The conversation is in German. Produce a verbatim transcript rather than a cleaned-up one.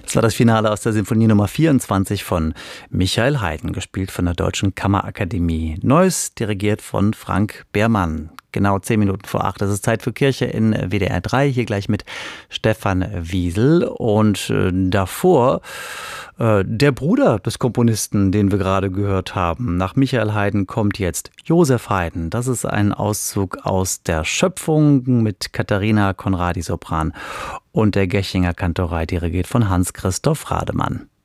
Das war das Finale aus der Sinfonie Nummer vierundzwanzig von Michael Haydn, gespielt von der Deutschen Kammerakademie. Neues dirigiert von Frank Behrmann. Genau zehn Minuten vor acht. Das ist Zeit für Kirche in W D R drei. Hier gleich mit Stefan Wiesel. Und äh, davor äh, der Bruder des Komponisten, den wir gerade gehört haben. Nach Michael Haydn kommt jetzt Joseph Haydn. Das ist ein Auszug aus der Schöpfung mit Katharina Conradi Sopran und der Geschinger Kantorei, dirigiert von Hans-Christoph Rademann.